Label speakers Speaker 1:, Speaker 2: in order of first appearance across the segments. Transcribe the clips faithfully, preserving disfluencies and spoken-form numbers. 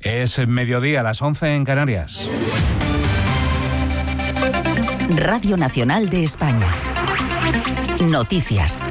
Speaker 1: Es mediodía, a las once en Canarias.
Speaker 2: Radio Nacional de España. Noticias.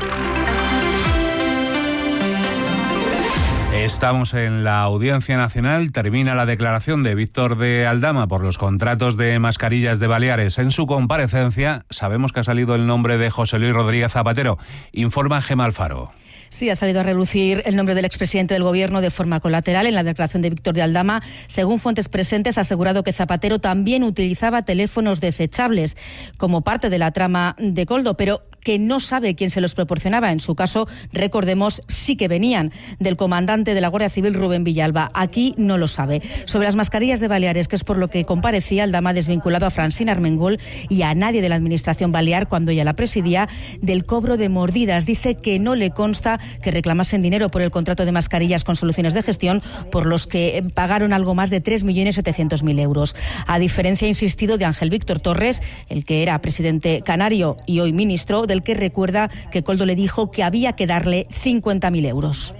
Speaker 1: Estamos en la Audiencia Nacional. Termina la declaración de Víctor de Aldama por los contratos de mascarillas de Baleares. En su comparecencia sabemos que ha salido el nombre de José Luis Rodríguez Zapatero. Informa Gemma Alfaro.
Speaker 3: Sí, ha salido a relucir el nombre del expresidente del Gobierno de forma colateral en la declaración de Víctor de Aldama. Según fuentes presentes, ha asegurado que Zapatero también utilizaba teléfonos desechables como parte de la trama de Koldo, pero que no sabe quién se los proporcionaba. En su caso, recordemos, sí que venían del comandante de la Guardia Civil, Rubén Villalba. Aquí no lo sabe. Sobre las mascarillas de Baleares, que es por lo que comparecía, Aldama ha desvinculado a Francina Armengol y a nadie de la Administración Balear, cuando ella la presidía, del cobro de mordidas. Dice que no le consta que reclamasen dinero por el contrato de mascarillas con Soluciones de Gestión, por los que pagaron algo más de tres millones setecientos mil euros. A diferencia, ha insistido, de Ángel Víctor Torres, el que era presidente canario y hoy ministro, del que recuerda que Koldo le dijo que había que darle cincuenta mil euros.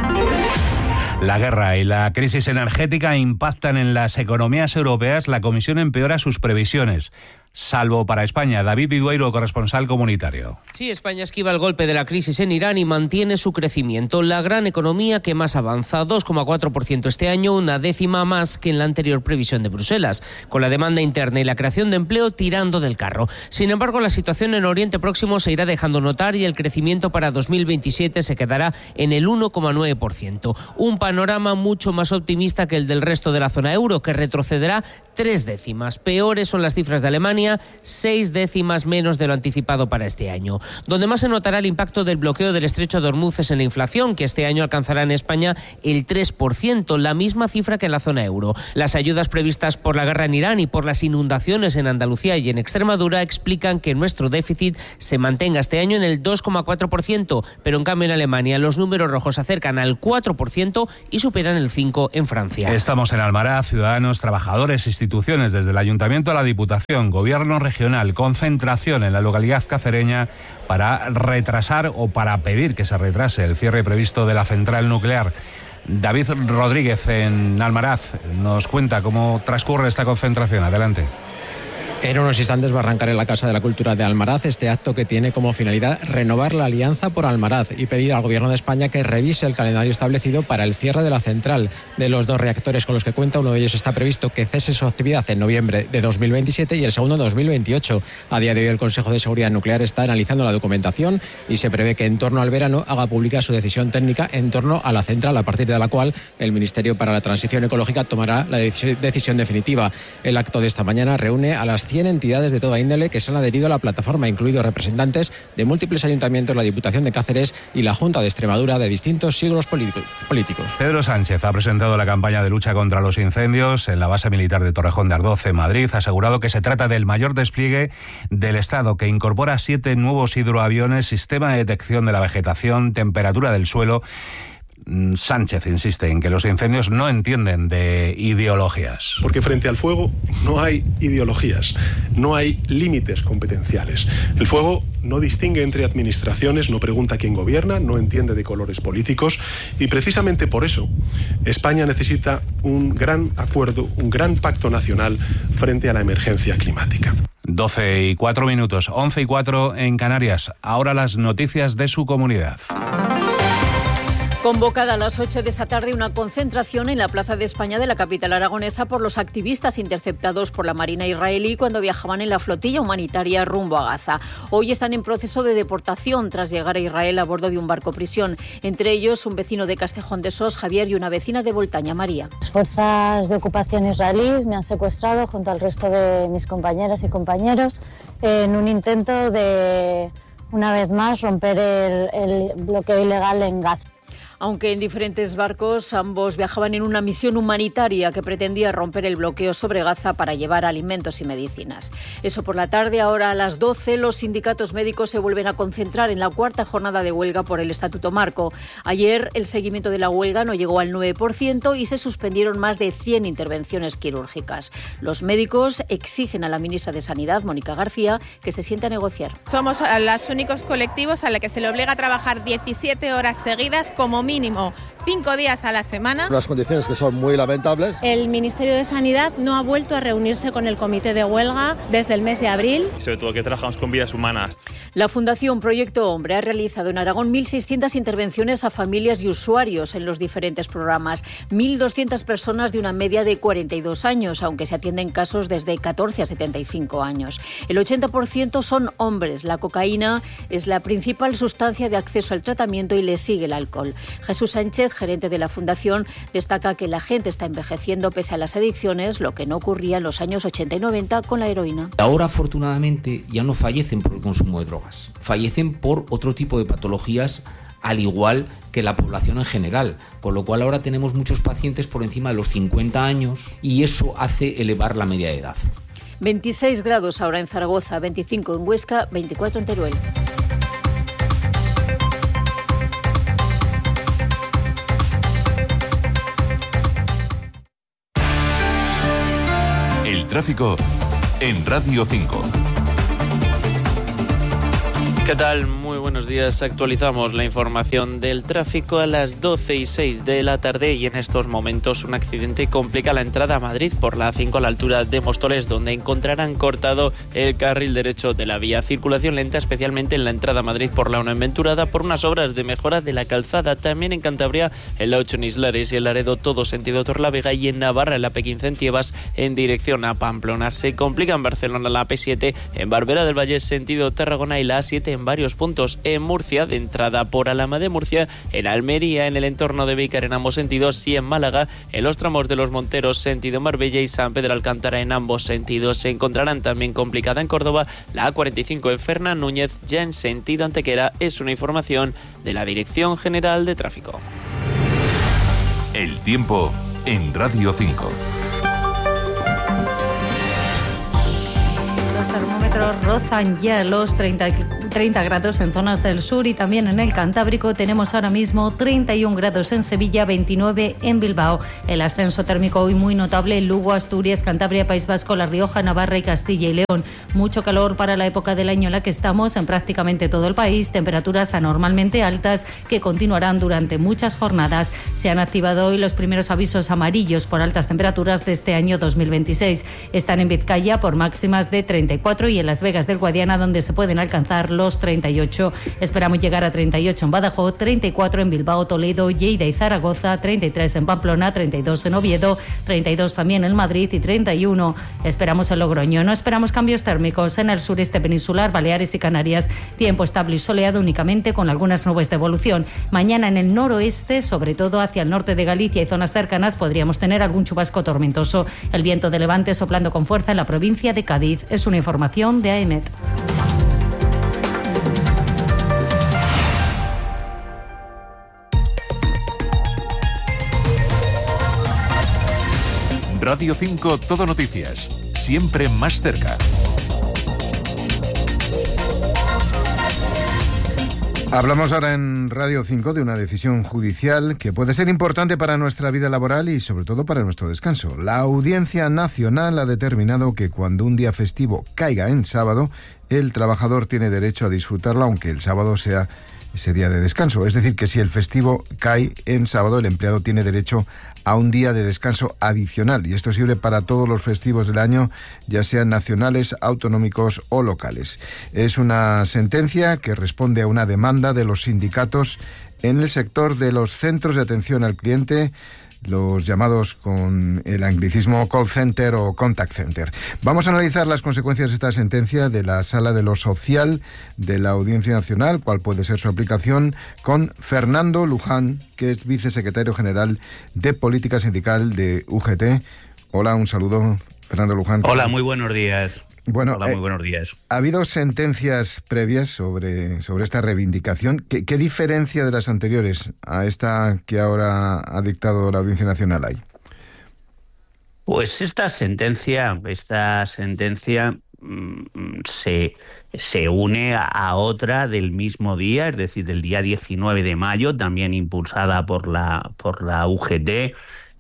Speaker 1: La guerra y la crisis energética impactan en las economías europeas. La Comisión empeora sus previsiones, salvo para España. David Vidueiro, corresponsal comunitario.
Speaker 4: Sí, España esquiva el golpe de la crisis en Irán y mantiene su crecimiento. La gran economía que más avanza, dos coma cuatro por ciento este año, una décima más que en la anterior previsión de Bruselas, con la demanda interna y la creación de empleo tirando del carro. Sin embargo, la situación en Oriente Próximo se irá dejando notar y el crecimiento para dos mil veintisiete se quedará en el uno coma nueve por ciento. Un panorama mucho más optimista que el del resto de la zona euro, que retrocederá tres décimas. Peores son las cifras de Alemania, seis décimas menos de lo anticipado para este año. Donde más se notará el impacto del bloqueo del estrecho de Hormuz es en la inflación, que este año alcanzará en España el tres por ciento, la misma cifra que en la zona euro. Las ayudas previstas por la guerra en Irán y por las inundaciones en Andalucía y en Extremadura explican que nuestro déficit se mantenga este año en el dos coma cuatro por ciento, pero en cambio en Alemania los números rojos se acercan al cuatro por ciento y superan el cinco por ciento en Francia.
Speaker 1: Estamos en Almaraz, ciudadanos, trabajadores, instituciones, desde el Ayuntamiento a la Diputación, Gobierno regional, concentración en la localidad cacereña para retrasar o para pedir que se retrase el cierre previsto de la central nuclear. David Rodríguez en Almaraz nos cuenta cómo transcurre esta concentración. Adelante.
Speaker 5: En unos instantes va a arrancar en la Casa de la Cultura de Almaraz este acto que tiene como finalidad renovar la Alianza por Almaraz y pedir al Gobierno de España que revise el calendario establecido para el cierre de la central. De los dos reactores con los que cuenta, uno de ellos está previsto que cese su actividad en noviembre de dos mil veintisiete y el segundo en dos mil veintiocho. A día de hoy el Consejo de Seguridad Nuclear está analizando la documentación y se prevé que en torno al verano haga pública su decisión técnica en torno a la central, a partir de la cual el Ministerio para la Transición Ecológica tomará la decisión definitiva. El acto de esta mañana reúne a las cien entidades de toda índole que se han adherido a la plataforma, incluidos representantes de múltiples ayuntamientos, la Diputación de Cáceres y la Junta de Extremadura, de distintos siglos políticos.
Speaker 1: Pedro Sánchez ha presentado la campaña de lucha contra los incendios en la base militar de Torrejón de Ardoz, en Madrid. Ha asegurado que se trata del mayor despliegue del Estado, que incorpora siete nuevos hidroaviones, sistema de detección de la vegetación, temperatura del suelo. Sánchez insiste en que los incendios no entienden de ideologías.
Speaker 6: Porque frente al fuego no hay ideologías, no hay límites competenciales. El fuego no distingue entre administraciones, no pregunta quién gobierna, no entiende de colores políticos y precisamente por eso España necesita un gran acuerdo, un gran pacto nacional frente a la emergencia climática.
Speaker 1: doce y cuatro minutos, once y cuatro en Canarias. Ahora las noticias de su comunidad.
Speaker 7: Convocada a las ocho de esta tarde una concentración en la Plaza de España de la capital aragonesa por los activistas interceptados por la Marina israelí cuando viajaban en la flotilla humanitaria rumbo a Gaza. Hoy están en proceso de deportación tras llegar a Israel a bordo de un barco prisión. Entre ellos, un vecino de Castejón de Sos, Javier, y una vecina de Voltaña, María.
Speaker 8: Las fuerzas de ocupación israelíes me han secuestrado junto al resto de mis compañeras y compañeros en un intento de, una vez más, romper el, el bloqueo ilegal en Gaza.
Speaker 7: Aunque en diferentes barcos, ambos viajaban en una misión humanitaria que pretendía romper el bloqueo sobre Gaza para llevar alimentos y medicinas. Eso por la tarde. Ahora a las doce los sindicatos médicos se vuelven a concentrar en la cuarta jornada de huelga por el Estatuto Marco. Ayer el seguimiento de la huelga no llegó al nueve por ciento y se suspendieron más de cien intervenciones quirúrgicas. Los médicos exigen a la ministra de Sanidad, Mónica García, que se siente a negociar.
Speaker 9: Somos los únicos colectivos a los que se le obliga a trabajar diecisiete horas seguidas como mínimo mínimo cinco días a la semana.
Speaker 10: Unas condiciones que son muy lamentables.
Speaker 11: El Ministerio de Sanidad no ha vuelto a reunirse con el comité de huelga desde el mes de abril.
Speaker 12: Y sobre todo que trabajamos con vidas humanas.
Speaker 7: La Fundación Proyecto Hombre ha realizado en Aragón mil seiscientas intervenciones a familias y usuarios en los diferentes programas. mil doscientas personas de una media de cuarenta y dos años, aunque se atienden casos desde catorce a setenta y cinco años. El ochenta por ciento son hombres. La cocaína es la principal sustancia de acceso al tratamiento y le sigue el alcohol. Jesús Sánchez, gerente de la Fundación, destaca que la gente está envejeciendo pese a las adicciones, lo que no ocurría en los años ochenta y noventa con la heroína.
Speaker 13: Ahora, afortunadamente, ya no fallecen por el consumo de drogas, fallecen por otro tipo de patologías, al igual que la población en general, con lo cual ahora tenemos muchos pacientes por encima de los cincuenta años y eso hace elevar la media de edad.
Speaker 7: veintiséis grados ahora en Zaragoza, veinticinco en Huesca, veinticuatro en Teruel.
Speaker 14: El tráfico en Radio cinco.
Speaker 15: ¿Qué tal? Muy buenos días. Actualizamos la información del tráfico a las doce y seis de la tarde y en estos momentos un accidente complica la entrada a Madrid por la A cinco a la altura de Móstoles, donde encontrarán cortado el carril derecho de la vía. Circulación lenta, especialmente en la entrada a Madrid por la una en Venturada, por unas obras de mejora de la calzada. También en Cantabria, en la ocho en Islares y en Laredo, todo sentido Torlavega, y en Navarra, en la P quince en Tiebas, en dirección a Pamplona. Se complica en Barcelona la P siete, en Barberá del Valle, sentido Tarragona, y la A siete en varios puntos. En Murcia, de entrada por Alhama de Murcia, en Almería, en el entorno de Vícar en ambos sentidos, y en Málaga, en los tramos de Los Monteros, sentido Marbella, y San Pedro Alcántara en ambos sentidos. Se encontrarán también complicada en Córdoba la A cuarenta y cinco en Fernán Núñez, ya en sentido Antequera. Es una información de la Dirección General de Tráfico.
Speaker 14: El tiempo en Radio cinco.
Speaker 16: Los termómetros rozan ya los treinta, treinta grados en zonas del sur y también en el Cantábrico. Tenemos ahora mismo treinta y un grados en Sevilla, veintinueve en Bilbao. El ascenso térmico hoy muy notable en Lugo, Asturias, Cantabria, País Vasco, La Rioja, Navarra y Castilla y León. Mucho calor para la época del año en la que estamos en prácticamente todo el país. Temperaturas anormalmente altas que continuarán durante muchas jornadas. Se han activado hoy los primeros avisos amarillos por altas temperaturas de este año dos mil veintiséis. Están en Vizcaya por máximas de treinta y cuatro y en Las Vegas del Guadiana, donde se pueden alcanzar los treinta y ocho. Esperamos llegar a treinta y ocho en Badajoz, treinta y cuatro en Bilbao, Toledo, Lleida y Zaragoza, treinta y tres en Pamplona, treinta y dos en Oviedo, treinta y dos también en Madrid y treinta y uno esperamos en Logroño. No esperamos cambios térmicos en el sureste peninsular, Baleares y Canarias. Tiempo estable y soleado únicamente con algunas nubes de evolución. Mañana en el noroeste, sobre todo hacia el norte de Galicia y zonas cercanas, podríamos tener algún chubasco tormentoso. El viento de levante soplando con fuerza en la provincia de Cádiz. Es una información de A E M E T.
Speaker 14: Radio cinco Todo Noticias, siempre más cerca.
Speaker 17: Hablamos ahora en Radio cinco de una decisión judicial que puede ser importante para nuestra vida laboral y sobre todo para nuestro descanso. La Audiencia Nacional ha determinado que cuando un día festivo caiga en sábado, el trabajador tiene derecho a disfrutarlo aunque el sábado sea ese día de descanso. Es decir, que si el festivo cae en sábado, el empleado tiene derecho a un día de descanso adicional. Y esto sirve para todos los festivos del año, ya sean nacionales, autonómicos o locales. Es una sentencia que responde a una demanda de los sindicatos en el sector de los centros de atención al cliente, los llamados con el anglicismo call center o contact center. Vamos a analizar las consecuencias de esta sentencia de la Sala de lo Social de la Audiencia Nacional, cuál puede ser su aplicación, con Fernando Luján, que es vicesecretario general de Política Sindical de U G T. Hola, un saludo, Fernando Luján.
Speaker 18: Hola, muy buenos días.
Speaker 17: Bueno,
Speaker 18: Hola, muy buenos días.
Speaker 17: Eh, ha habido sentencias previas sobre, sobre esta reivindicación. ¿Qué, ¿Qué diferencia de las anteriores a esta que ahora ha dictado la Audiencia Nacional hay?
Speaker 18: Pues esta sentencia, esta sentencia mmm, se, se une a otra del mismo día, es decir, del día diecinueve de mayo, también impulsada por la, por la U G T,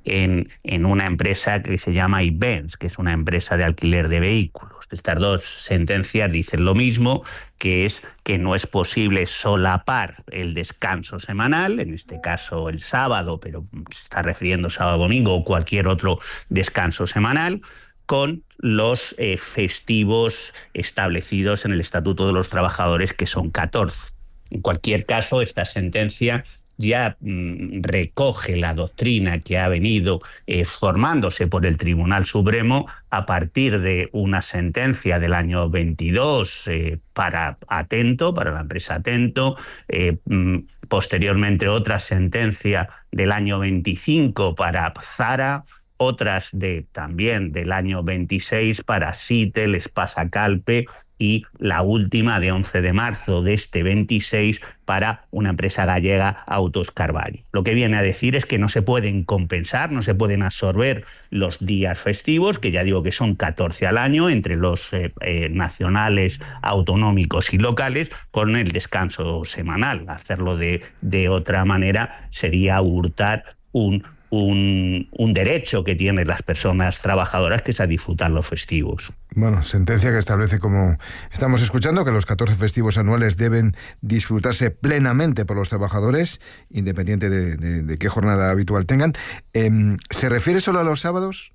Speaker 18: en, en una empresa que se llama Ibens, que es una empresa de alquiler de vehículos. Estas dos sentencias dicen lo mismo, que es que no es posible solapar el descanso semanal, en este caso el sábado, pero se está refiriendo sábado, domingo o cualquier otro descanso semanal, con los eh, festivos establecidos en el Estatuto de los Trabajadores, que son catorce. En cualquier caso, esta sentencia ya mmm, recoge la doctrina que ha venido eh, formándose por el Tribunal Supremo a partir de una sentencia del año veintidós eh, para Atento, para la empresa Atento, eh, mmm, posteriormente otra sentencia del año veinticinco para Zara, otras de también del año veintiséis para Sitel, Espasa-Calpe, y la última de once de marzo de este veintiséis para una empresa gallega, Autos Carvalho. Lo que viene a decir es que no se pueden compensar, no se pueden absorber los días festivos, que ya digo que son catorce al año, entre los eh, eh, nacionales, autonómicos y locales, con el descanso semanal. Hacerlo de, de otra manera sería hurtar un Un, un derecho que tienen las personas trabajadoras, que es a disfrutar los festivos.
Speaker 17: Bueno, sentencia que establece, como estamos escuchando, que los catorce festivos anuales deben disfrutarse plenamente por los trabajadores, independiente de, de, de qué jornada habitual tengan. Eh, ¿Se refiere solo a los sábados?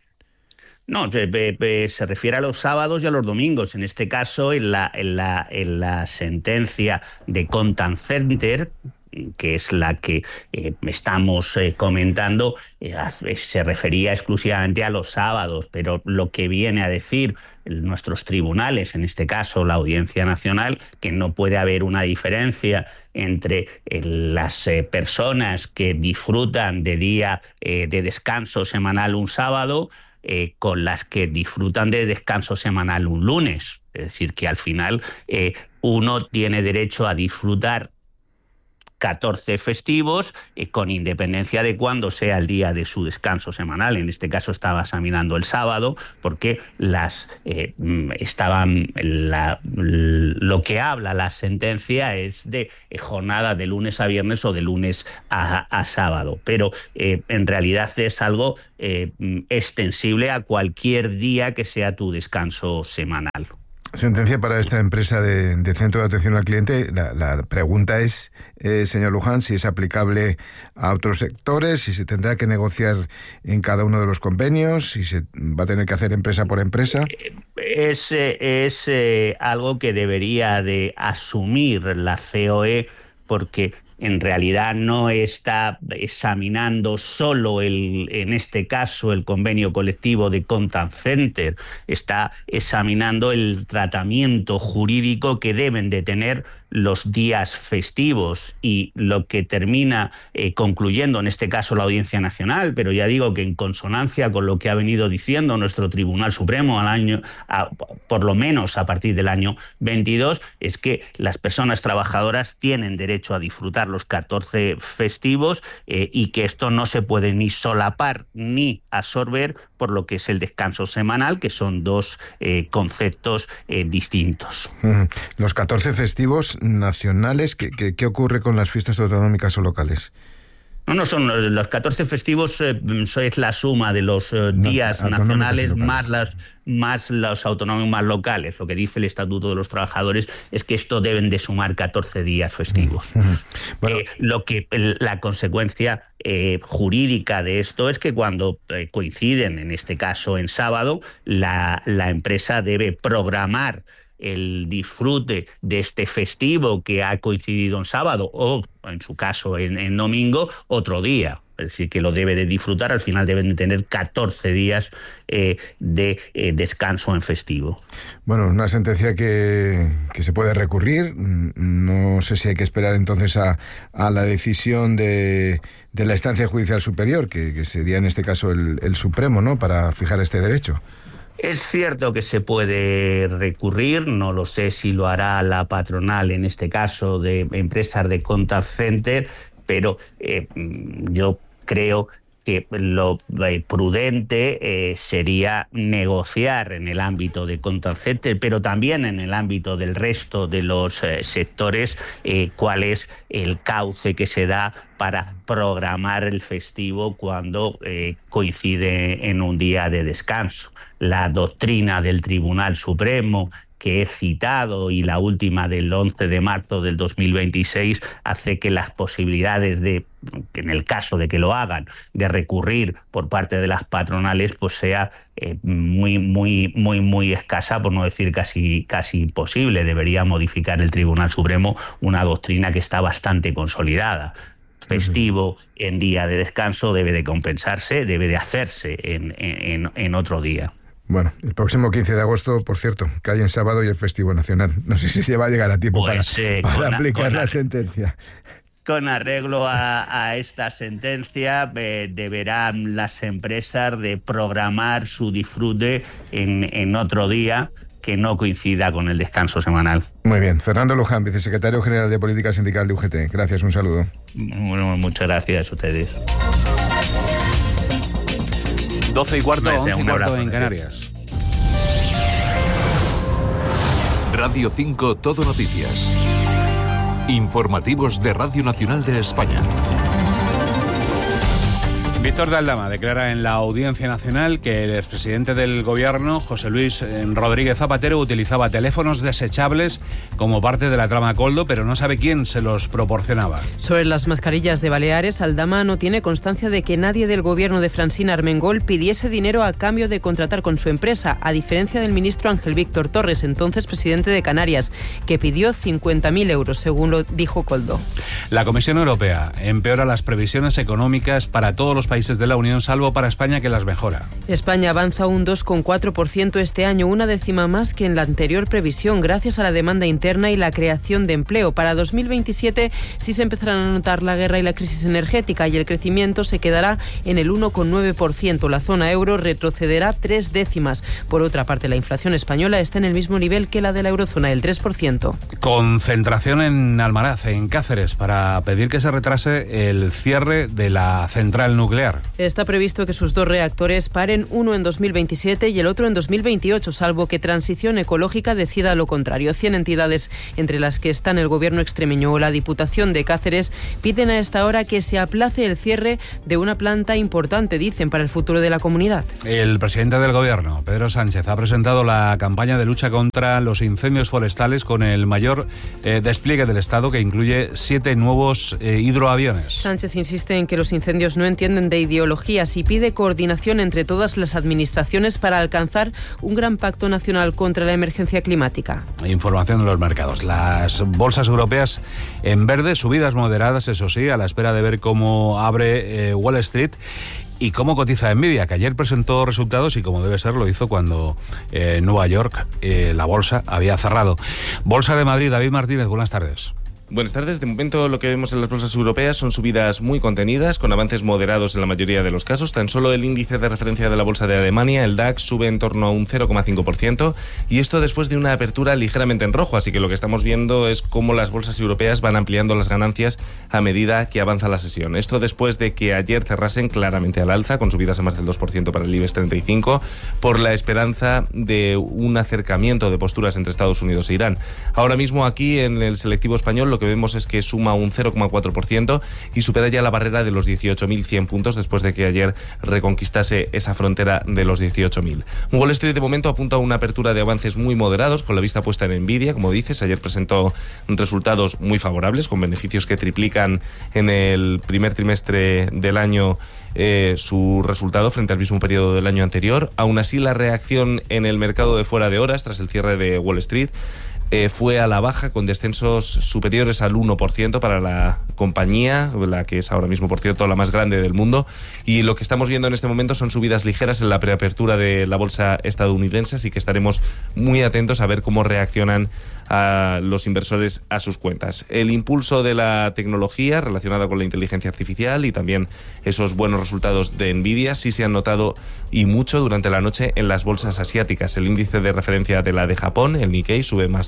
Speaker 18: No, se, se refiere a los sábados y a los domingos. En este caso, en la, en la, en la sentencia de Contact Center, que es la que eh, estamos eh, comentando, eh, se refería exclusivamente a los sábados, pero lo que viene a decir nuestros tribunales, en este caso la Audiencia Nacional, que no puede haber una diferencia entre eh, las eh, personas que disfrutan de día eh, de descanso semanal un sábado eh, con las que disfrutan de descanso semanal un lunes. Es decir, que al final eh, uno tiene derecho a disfrutar catorce festivos, eh, con independencia de cuándo sea el día de su descanso semanal. En este caso estaba examinando el sábado, porque las eh, estaban la, lo que habla la sentencia es de eh, jornada de lunes a viernes o de lunes a, a sábado, pero eh, en realidad es algo eh, extensible a cualquier día que sea tu descanso semanal.
Speaker 17: Sentencia para esta empresa de, de centro de atención al cliente. La, la pregunta es, eh, señor Luján, si es aplicable a otros sectores, si se tendrá que negociar en cada uno de los convenios, si se va a tener que hacer empresa por empresa.
Speaker 18: Es, es eh, algo que debería de asumir la C O E, porque en realidad no está examinando solo, el, en este caso, el convenio colectivo de Contact Center, está examinando el tratamiento jurídico que deben de tener los días festivos, y lo que termina eh, concluyendo, en este caso la Audiencia Nacional, pero ya digo que en consonancia con lo que ha venido diciendo nuestro Tribunal Supremo al año, a, por lo menos a partir del año veintidós, es que las personas trabajadoras tienen derecho a disfrutar los catorce festivos eh, y que esto no se puede ni solapar ni absorber por lo que es el descanso semanal, que son dos eh, conceptos eh, distintos.
Speaker 17: Los catorce festivos nacionales, ¿qué, qué, qué ocurre con las fiestas autonómicas o locales?
Speaker 18: No, no, son los catorce festivos, eh, es la suma de los eh, días no, nacionales más las más los autonómicos más locales. Lo que dice el Estatuto de los Trabajadores es que esto deben de sumar catorce días festivos. Uh-huh. Bueno. Eh, lo que la consecuencia eh, jurídica de esto es que cuando eh, coinciden, en este caso en sábado, la, la empresa debe programar el disfrute de este festivo que ha coincidido en sábado, o en su caso en, en domingo, otro día. Es decir, que lo debe de disfrutar. Al final deben de tener catorce días eh, de eh, descanso en festivo.
Speaker 17: Bueno, una sentencia que, que se puede recurrir. No sé si hay que esperar entonces a, a la decisión de, de la instancia judicial superior, que, que sería en este caso el, el Supremo, ¿no?, para fijar este derecho.
Speaker 18: Es cierto que se puede recurrir, no lo sé si lo hará la patronal, en este caso de empresas de Contact Center, pero eh, yo creo que lo eh, prudente eh, sería negociar en el ámbito de contact center, pero también en el ámbito del resto de los eh, sectores, eh, cuál es el cauce que se da para programar el festivo cuando eh, coincide en un día de descanso. La doctrina del Tribunal Supremo que he citado y la última del once de marzo del dos mil veintiséis hace que las posibilidades de, en el caso de que lo hagan, de recurrir por parte de las patronales, pues sea eh, muy, muy, muy, muy escasa, por no decir casi, casi imposible. Debería modificar el Tribunal Supremo una doctrina que está bastante consolidada. Festivo en día de descanso debe de compensarse, debe de hacerse en, en, en otro día.
Speaker 17: Bueno, el próximo quince de agosto, por cierto, cae en sábado y el festivo nacional. No sé si se va a llegar a tiempo pues, para, eh, para aplicar la sentencia.
Speaker 18: Con arreglo a, a esta sentencia, eh, deberán las empresas de programar su disfrute en, en otro día que no coincida con el descanso semanal.
Speaker 17: Muy bien. Fernando Luján, vicesecretario general de Política Sindical de U G T. Gracias, un saludo.
Speaker 18: Bueno, muchas gracias a ustedes.
Speaker 1: doce y cuarto, once y cuarto en Canarias.
Speaker 14: Radio cinco Todo Noticias. Informativos de Radio Nacional de España.
Speaker 1: Víctor de Aldama declara en la Audiencia Nacional que el expresidente del Gobierno, José Luis Rodríguez Zapatero, utilizaba teléfonos desechables como parte de la trama Koldo, pero no sabe quién se los proporcionaba.
Speaker 19: Sobre las mascarillas de Baleares, Aldama no tiene constancia de que nadie del Gobierno de Francina Armengol pidiese dinero a cambio de contratar con su empresa, a diferencia del ministro Ángel Víctor Torres, entonces presidente de Canarias, que pidió cincuenta mil euros, según lo dijo Koldo.
Speaker 1: La Comisión Europea empeora las previsiones económicas para todos los países países de la Unión, salvo para España, que las mejora.
Speaker 19: España avanza un dos coma cuatro por ciento este año, una décima más que en la anterior previsión, gracias a la demanda interna y la creación de empleo. Para dos mil veintisiete sí se empezarán a notar la guerra y la crisis energética y el crecimiento se quedará en el uno coma nueve por ciento. La zona euro retrocederá tres décimas. Por otra parte, la inflación española está en el mismo nivel que la de la eurozona, el tres por ciento.
Speaker 1: Concentración en Almaraz, en Cáceres, para pedir que se retrase el cierre de la central nuclear.
Speaker 19: Está previsto que sus dos reactores paren, uno en dos mil veintisiete y el otro en dos mil veintiocho, salvo que Transición Ecológica decida lo contrario. Cien entidades, entre las que están el Gobierno extremeño o la Diputación de Cáceres, piden a esta hora que se aplace el cierre de una planta importante, dicen, para el futuro de la comunidad.
Speaker 1: El presidente del Gobierno, Pedro Sánchez, ha presentado la campaña de lucha contra los incendios forestales con el mayor eh, despliegue del Estado, que incluye siete nuevos eh, hidroaviones.
Speaker 19: Sánchez insiste en que los incendios no entienden de ideologías y pide coordinación entre todas las administraciones para alcanzar un gran pacto nacional contra la emergencia climática.
Speaker 1: Información de los mercados. Las bolsas europeas en verde, subidas moderadas, eso sí, a la espera de ver cómo abre eh, Wall Street y cómo cotiza Nvidia, que ayer presentó resultados y, como debe ser, lo hizo cuando en eh, Nueva York eh, la bolsa había cerrado. Bolsa de Madrid, David Martínez, buenas tardes.
Speaker 20: Buenas tardes. De momento lo que vemos en las bolsas europeas son subidas muy contenidas, con avances moderados en la mayoría de los casos. Tan solo el índice de referencia de la bolsa de Alemania, el DAX, sube en torno a un cero coma cinco por ciento, y esto después de una apertura ligeramente en rojo, así que lo que estamos viendo es cómo las bolsas europeas van ampliando las ganancias a medida que avanza la sesión. Esto después de que ayer cerrasen claramente al alza, con subidas a más del dos por ciento para el IBEX treinta y cinco, por la esperanza de un acercamiento de posturas entre Estados Unidos e Irán. Ahora mismo aquí en el selectivo español lo que vemos es que suma un cero coma cuatro por ciento y supera ya la barrera de los dieciocho mil cien puntos después de que ayer reconquistase esa frontera de los dieciocho mil. Wall Street de momento apunta a una apertura de avances muy moderados, con la vista puesta en Nvidia, como dices. Ayer presentó resultados muy favorables, con beneficios que triplican en el primer trimestre del año Eh, su resultado frente al mismo periodo del año anterior. Aún así, la reacción en el mercado de fuera de horas tras el cierre de Wall Street Eh, fue a la baja, con descensos superiores al uno por ciento para la compañía, la que es ahora mismo, por cierto, la más grande del mundo, y lo que estamos viendo en este momento son subidas ligeras en la preapertura de la bolsa estadounidense, así que estaremos muy atentos a ver cómo reaccionan a los inversores a sus cuentas. El impulso de la tecnología relacionada con la inteligencia artificial y también esos buenos resultados de Nvidia sí se han notado, y mucho, durante la noche en las bolsas asiáticas. El índice de referencia de la de Japón, el Nikkei, sube más de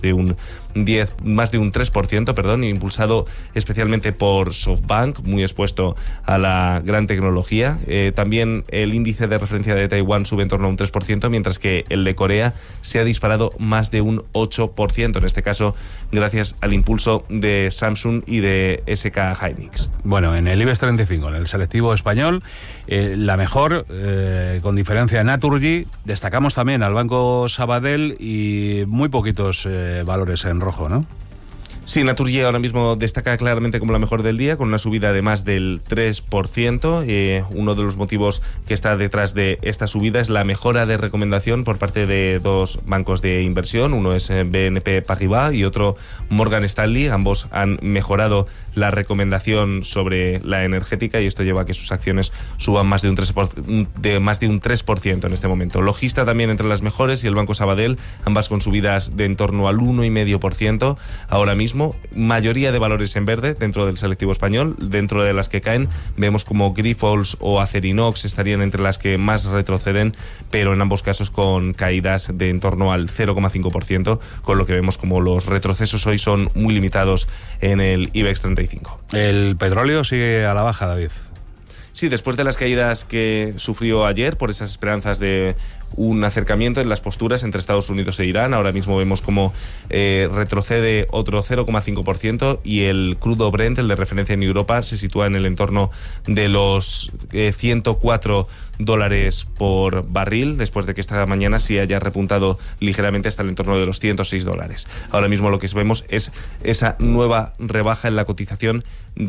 Speaker 20: de un diez, más de un tres por ciento, perdón, impulsado especialmente por SoftBank, muy expuesto a la gran tecnología. Eh, también el índice de referencia de Taiwán sube en torno a un tres por ciento, mientras que el de Corea se ha disparado más de un ocho por ciento, en este caso gracias al impulso de Samsung y de S K Hynix.
Speaker 1: Bueno, en el IBEX treinta y cinco, en el selectivo español, eh, la mejor, eh, con diferencia, Naturgy. Destacamos también al Banco Sabadell y muy poquitos eh, valores en rojo, ¿no?
Speaker 20: Sí, Naturgy ahora mismo destaca claramente como la mejor del día, con una subida de más del tres por ciento. Eh, uno de los motivos que está detrás de esta subida es la mejora de recomendación por parte de dos bancos de inversión. Uno es B N P Paribas y otro Morgan Stanley. Ambos han mejorado la recomendación sobre la energética y esto lleva a que sus acciones suban más de un tres por ciento, de más de un tres por ciento en este momento. Logista también entre las mejores y el Banco Sabadell, ambas con subidas de en torno al uno coma cinco por ciento ahora mismo. Mayoría de valores en verde dentro del selectivo español. Dentro de las que caen vemos como Grifols o Acerinox estarían entre las que más retroceden, pero en ambos casos con caídas de en torno al cero coma cinco por ciento, con lo que vemos como los retrocesos hoy son muy limitados en el IBEX treinta y cinco.
Speaker 1: El petróleo sigue a la baja, David.
Speaker 20: Sí, después de las caídas que sufrió ayer por esas esperanzas de un acercamiento en las posturas entre Estados Unidos e Irán, ahora mismo vemos como eh, retrocede otro cero coma cinco por ciento y el crudo Brent, el de referencia en Europa, se sitúa en el entorno de los eh, ciento cuatro dólares por barril, después de que esta mañana sí haya repuntado ligeramente hasta el entorno de los ciento seis dólares. Ahora mismo lo que vemos es esa nueva rebaja en la cotización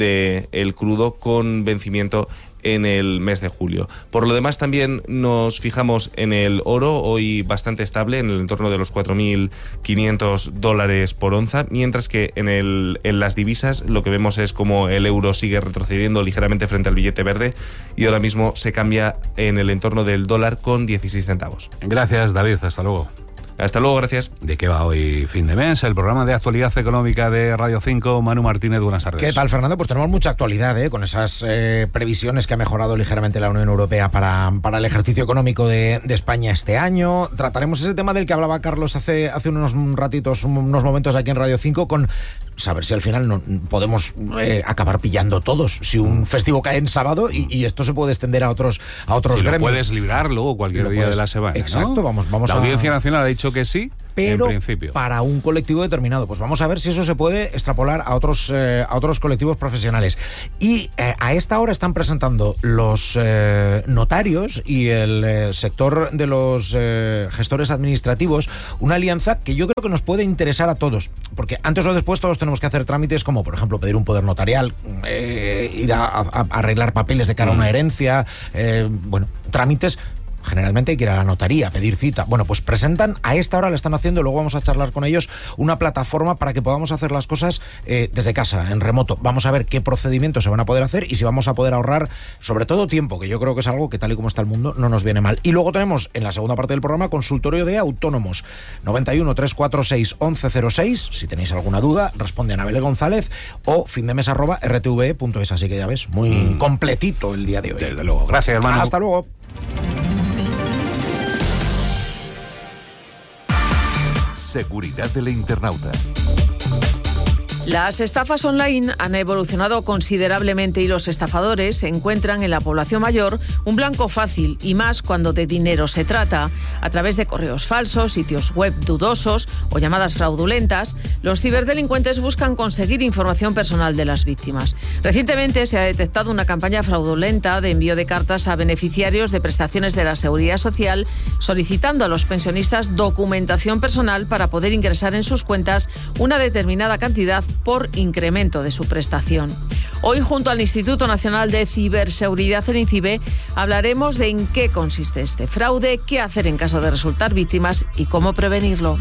Speaker 20: del crudo con vencimiento en el mes de julio. Por lo demás, también nos fijamos en el oro, hoy bastante estable, en el entorno de los cuatro mil quinientos dólares por onza, mientras que en, el, en las divisas lo que vemos es como el euro sigue retrocediendo ligeramente frente al billete verde y ahora mismo se cambia en el entorno del dólar con dieciséis centavos.
Speaker 1: Gracias, David. Hasta luego.
Speaker 20: Hasta luego, gracias.
Speaker 1: ¿De qué va hoy fin de mes? El programa de actualidad económica de Radio cinco. Manu Martínez, buenas tardes.
Speaker 21: ¿Qué tal, Fernando? Pues tenemos mucha actualidad, ¿eh? Con esas eh, previsiones que ha mejorado ligeramente la Unión Europea para, para el ejercicio económico de, de España este año. Trataremos ese tema del que hablaba Carlos hace, hace unos ratitos, unos momentos aquí en Radio cinco, con saber si al final no podemos eh, acabar pillando todos. Si un festivo cae en sábado y, y esto se puede extender a otros, a otros
Speaker 1: si
Speaker 21: gremios.
Speaker 1: Lo puedes librar luego cualquier día
Speaker 21: puedes,
Speaker 1: de la semana,
Speaker 21: exacto,
Speaker 1: ¿no?
Speaker 21: vamos, vamos
Speaker 1: la
Speaker 21: a...
Speaker 1: Audiencia Nacional ha dicho que sí,
Speaker 21: pero
Speaker 1: en principio,
Speaker 21: para un colectivo determinado. Pues vamos a ver si eso se puede extrapolar a otros, eh, a otros colectivos profesionales. Y eh, a esta hora están presentando los eh, notarios y el eh, sector de los eh, gestores administrativos una alianza que yo creo que nos puede interesar a todos, porque antes o después todos tenemos que hacer trámites como, por ejemplo, pedir un poder notarial, eh, ir a, a, a arreglar papeles de cara a una herencia, eh, bueno, trámites. Generalmente hay que ir a la notaría, pedir cita. Bueno, pues presentan, a esta hora le están haciendo, luego vamos a charlar con ellos, una plataforma para que podamos hacer las cosas eh, desde casa, en remoto. Vamos a ver qué procedimientos se van a poder hacer y si vamos a poder ahorrar, sobre todo tiempo, que yo creo que es algo que tal y como está el mundo no nos viene mal. Y luego tenemos, en la segunda parte del programa, consultorio de autónomos. noventa y uno, trescientos cuarenta y seis, once cero seis. Si tenéis alguna duda, responde a Anabel González o findemes arroba r t v punto es. Así que ya ves, muy mm. completito el día de hoy.
Speaker 1: Desde luego. Gracias, hermano.
Speaker 21: Hasta luego.
Speaker 14: Seguridad del internauta.
Speaker 22: Las estafas online han evolucionado considerablemente y los estafadores encuentran en la población mayor un blanco fácil, y más cuando de dinero se trata. A través de correos falsos, sitios web dudosos o llamadas fraudulentas, los ciberdelincuentes buscan conseguir información personal de las víctimas. Recientemente se ha detectado una campaña fraudulenta de envío de cartas a beneficiarios de prestaciones de la Seguridad Social, solicitando a los pensionistas documentación personal para poder ingresar en sus cuentas una determinada cantidad por incremento de su prestación. Hoy, junto al Instituto Nacional de Ciberseguridad, el INCIBE, hablaremos de en qué consiste este fraude, qué hacer en caso de resultar víctimas y cómo prevenirlo.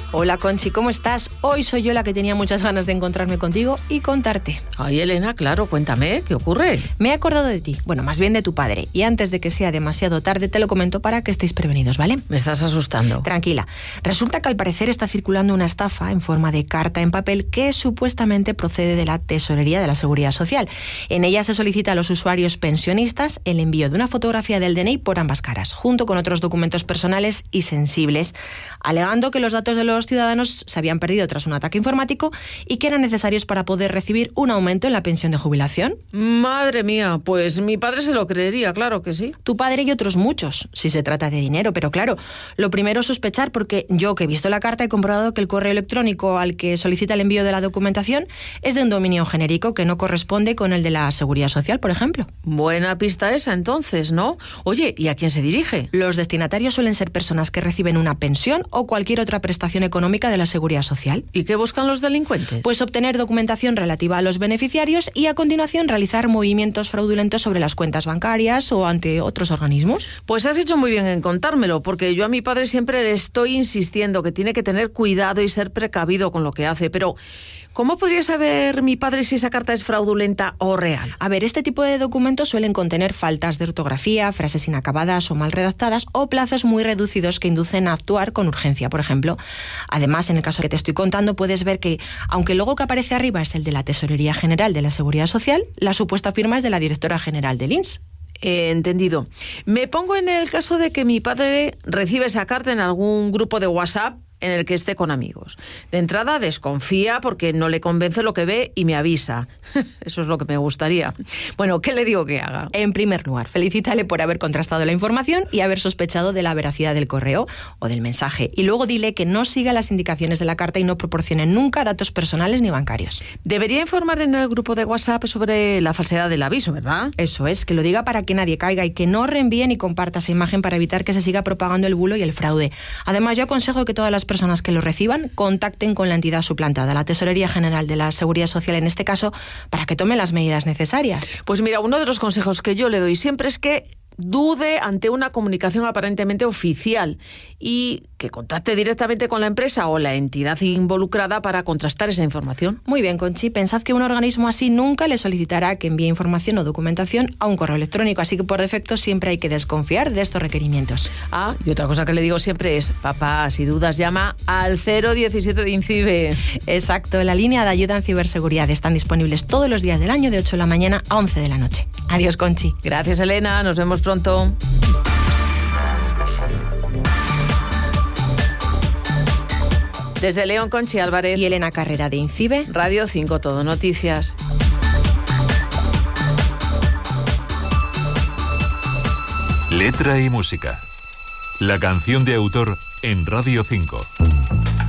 Speaker 2: Hola Conchi, ¿cómo estás? Hoy soy yo la que tenía muchas ganas de encontrarme contigo y contarte.
Speaker 22: Ay, Elena, claro, cuéntame, ¿qué ocurre?
Speaker 2: Me he acordado de ti, bueno, más bien de tu padre, y antes de que sea demasiado tarde te lo comento para que estéis prevenidos, ¿vale?
Speaker 22: Me estás asustando.
Speaker 2: Tranquila. Resulta que al parecer está circulando una estafa en forma de carta en papel que supuestamente procede de la Tesorería de la Seguridad Social. En ella se solicita a los usuarios pensionistas el envío de una fotografía del D N I por ambas caras, junto con otros documentos personales y sensibles, alegando que los datos de los ciudadanos se habían perdido tras un ataque informático y que eran necesarios para poder recibir un aumento en la pensión de jubilación.
Speaker 22: Madre mía, pues mi padre se lo creería, claro que sí.
Speaker 2: Tu padre y otros muchos, si se trata de dinero, pero claro, lo primero es sospechar porque yo que he visto la carta he comprobado que el correo electrónico al que solicita el envío de la documentación es de un dominio genérico que no corresponde con el de la Seguridad Social, por ejemplo.
Speaker 22: Buena pista esa entonces, ¿no? Oye, ¿y a quién se dirige?
Speaker 2: Los destinatarios suelen ser personas que reciben una pensión o cualquier otra prestación económica de la Seguridad Social.
Speaker 22: ¿Y qué buscan los delincuentes?
Speaker 2: Pues obtener documentación relativa a los beneficiarios y a continuación realizar movimientos fraudulentos sobre las cuentas bancarias o ante otros organismos.
Speaker 22: Pues has hecho muy bien en contármelo, porque yo a mi padre siempre le estoy insistiendo que tiene que tener cuidado y ser precavido con lo que hace, pero ¿cómo podría saber mi padre si esa carta es fraudulenta o real?
Speaker 2: A ver, este tipo de documentos suelen contener faltas de ortografía, frases inacabadas o mal redactadas o plazos muy reducidos que inducen a actuar con urgencia, por ejemplo. Además, en el caso que te estoy contando, puedes ver que, aunque el logo que aparece arriba es el de la Tesorería General de la Seguridad Social, la supuesta firma es de la Directora General del I N S.
Speaker 22: Eh, entendido. Me pongo en el caso de que mi padre reciba esa carta en algún grupo de WhatsApp en el que esté con amigos. De entrada desconfía porque no le convence lo que ve y me avisa. Eso es lo que me gustaría. Bueno, ¿qué le digo que haga?
Speaker 2: En primer lugar, felicítale por haber contrastado la información y haber sospechado de la veracidad del correo o del mensaje. Y luego dile que no siga las indicaciones de la carta y no proporcione nunca datos personales ni bancarios.
Speaker 22: Debería informar en el grupo de WhatsApp sobre la falsedad del aviso, ¿verdad?
Speaker 2: Eso es, que lo diga para que nadie caiga y que no reenvíe ni comparta esa imagen para evitar que se siga propagando el bulo y el fraude. Además, yo aconsejo que todas las personas que lo reciban contacten con la entidad suplantada, la Tesorería General de la Seguridad Social en este caso, para que tome las medidas necesarias.
Speaker 22: Pues mira, uno de los consejos que yo le doy siempre es que dude ante una comunicación aparentemente oficial y que contacte directamente con la empresa o la entidad involucrada para contrastar esa información.
Speaker 2: Muy bien, Conchi. Pensad que un organismo así nunca le solicitará que envíe información o documentación a un correo electrónico, así que por defecto siempre hay que desconfiar de estos requerimientos.
Speaker 22: Ah, y otra cosa que le digo siempre es, papá, si dudas llama al cero diecisiete de INCIBE.
Speaker 2: Exacto, la línea de ayuda en ciberseguridad. Están disponibles todos los días del año de ocho de la mañana a once de la noche. Adiós, Conchi.
Speaker 22: Gracias, Elena. Nos vemos pronto. Desde León, Conchi Álvarez
Speaker 2: y Elena Carrera de INCIBE,
Speaker 22: Radio cinco Todo Noticias.
Speaker 14: Letra y música. La canción de autor en Radio cinco.